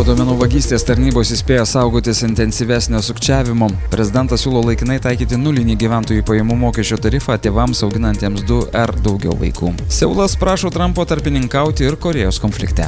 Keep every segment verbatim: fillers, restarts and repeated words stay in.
Po duomenų vagystės tarnybos įspėja saugotis intensyvesnio sukčiavimo. Prezidentas siūlo laikinai taikyti nulinį gyventojų pajamų mokesčio tarifą tėvams auginantiems du ar daugiau vaikų. Seulas prašo Trumpo tarpininkauti ir Korėjos konflikte.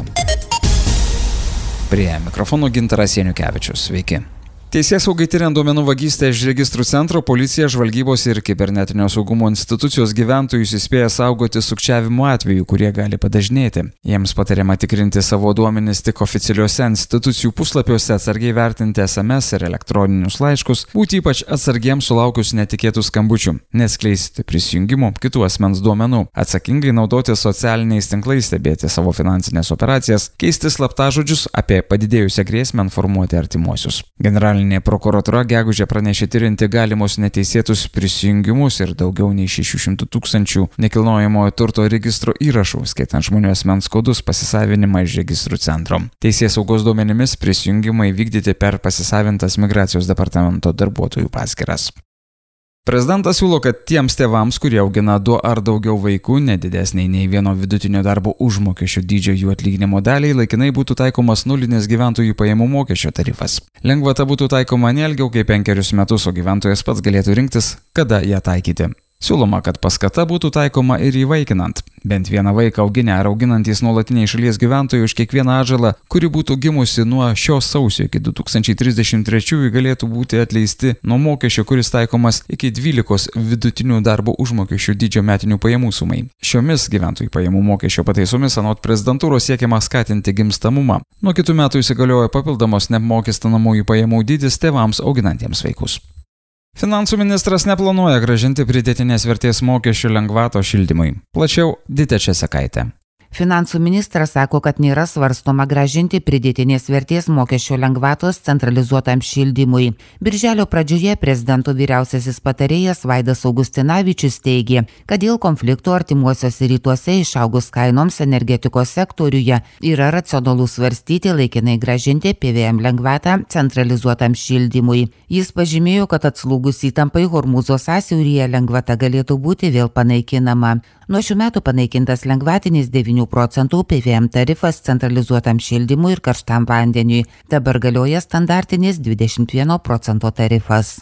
Prie mikrofono Gintaras Janukevičius. Sveiki. Teisėsaugai tiriant duomenų vagystę iš registrų centro, policija, žvalgybos ir kibernetinio saugumo institucijos gyventojus įspėja saugoti sukčiavimo atvejų, kurie gali padažnėti. Jiems patariama tikrinti savo duomenis tik oficialiuose institucijų puslapiuose, atsargiai vertinti es em es ir elektroninius laiškus, būti ypač atsargiems sulaukus netikėtų skambučių, neskleisti prisijungimų, kitų asmens duomenų, atsakingai naudoti socialiniais tinklais, stebėti savo finansinės operacijas, keisti slaptažodžius, apie padidėjusią grėsmę informuoti artimuosius. Generalinė Prokuratūra gegužę pranešė tirinti galimus neteisėtus prisijungimus ir daugiau nei šešių šimtų tūkstančių nekilnojamojo turto registro įrašų, skaitant žmonių asmens kodus pasisavinimą iš registrų centro. Teisėsaugos duomenimis prisijungimai vykdyti per pasisavintas migracijos departamento darbuotojų paskyras. Prezidentas siūlo, kad tiems tėvams, kurie augina du ar daugiau vaikų, nedidesniai nei vieno vidutinio darbo užmokesčio dydžio jų atlyginimo daliai, laikinai būtų taikomas nulinis gyventojų pajamų mokesčio tarifas. Lengvata būtų taikoma ne ilgiau kaip penkerius metus, o gyventojas pats galėtų rinktis, kada ją taikyti. Siūloma, kad paskata būtų taikoma ir įvaikinant. Bent vieną vaiką auginę ar auginantys nuolatiniai šalies gyventojai už kiekvieną atžalą, kuri būtų gimusi nuo šio sausio iki du tūkstančiai trisdešimt trečiųjų, galėtų būti atleisti nuo mokesčio, kuris taikomas iki dvylikos vidutinių darbo užmokesčių dydžio metinių pajamų sumai. Šiomis gyventojų pajamų mokesčio pataisomis anot prezidentūros siekiama skatinti gimstamumą. Nuo kitų metų įsigalioja papildomos neapmokestinamųjų pajamų dydis tėvams auginantiems vaikus. Finansų ministras neplanuoja grąžinti pridėtinės vertės mokesčių lengvato šildymui. Plačiau Ditė Česakaitė. Finansų ministras sako, kad nėra svarstoma grąžinti pridėtinės vertės mokesčio lengvatos centralizuotam šildymui. Birželio pradžioje prezidento vyriausiasis patarėjas Vaidas Augustinavičius teigė, kad dėl konfliktų artimuosiuose rytuose išaugus kainoms energetikos sektoriuje yra racionalu svarstyti laikinai grąžinti P V M lengvatą centralizuotam šildymui. Jis pažymėjo, kad atslūgus įtampai Hormūzo sąsiauryje lengvata galėtų būti vėl panaikinama. Nuo šių metų panaikintas lengvatinis devynių procentų P V M tarifas centralizuotam šildymui ir karštam vandeniui. Dabar galioja standartinis dvidešimt vieno procento tarifas.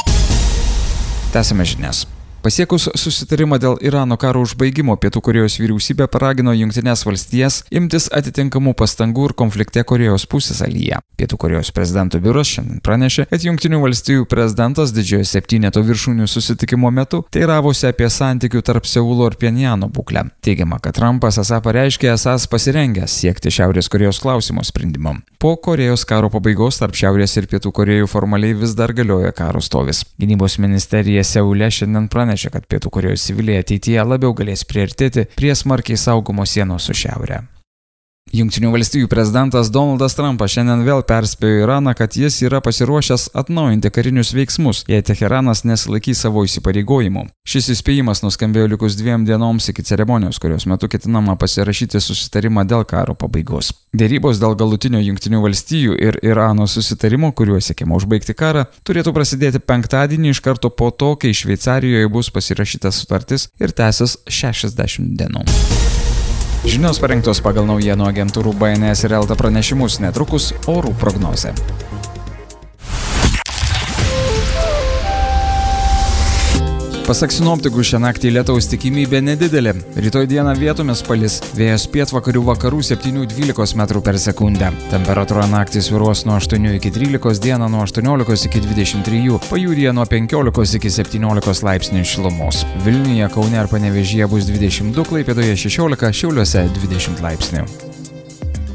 Tęsime žinias. Pasiekus susitarimą dėl Irano karo užbaigimo, Pietų Korėjos vyriausybė paragino Jungtines valstijas imtis atitinkamų pastangų ir konflikte Korėjos pusiasalyje. Pietų Korėjos prezidento biuras šiandien pranešė, kad Jungtinių valstijų prezidentas didžiojo septyneto viršūnių susitikimo metu teiravosi apie santykių tarp Seulo ir Pjenjano būklę. Teigiama, kad Trumpas esą pareiškė esąs pasirengęs siekti Šiaurės Korėjos klausimo sprendimo. Po Korėjos karo pabaigos tarp Šiaurės ir Pietų Korėjų formaliai vis dar galioja karo stovis. Gynybos ministerija Seule šiandien pranešė, kad Pietų Korėjos civiliai ateityje labiau galės priartėti prie smarkiai saugomos sienos su Šiaurė. Jungtinių valstijų prezidentas Donaldas Trumpas šiandien vėl perspėjo Iraną, kad jis yra pasiruošęs atnaujinti karinius veiksmus, jei Teheranas nesilaikys savo įsipareigojimų. Šis įspėjimas nuskambėjo likus dviem dienoms iki ceremonijos, kurios metu ketinama pasirašyti susitarimą dėl karo pabaigos. Dėrybos dėl galutinio Jungtinių valstijų ir Irano susitarimo, kuriuo siekiama užbaigti karą, turėtų prasidėti penktadienį iš karto po to, kai Šveicarijoje bus pasirašyta sutartis ir tęsis šešiasdešimt dienų. Žinios parengtos pagal naujienų agentūrų B N S ir Elta pranešimus, netrukus orų prognozė. Pasak sinoptikų, šią naktį lietaus tikimybė nedidelė. Rytoj dieną vietomis palis, vėjas pietvakarių vakarų septynių dvylikos metrų per sekundę. Temperatūra naktį svyruos nuo aštuonių iki trylikos, dieną nuo aštuoniolikos iki dvidešimt trijų, pajūryje nuo penkiolikos iki septyniolikos laipsnių šilumos. Vilniuje, Kaune ir Panevėžyje bus dvidešimt du, Klaipėdoje šešiolika, Šiauliuose dvidešimt laipsnių.